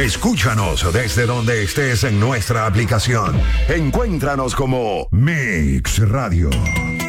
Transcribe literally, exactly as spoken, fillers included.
Escúchanos desde donde estés en nuestra aplicación. Encuéntranos como Mix Radio.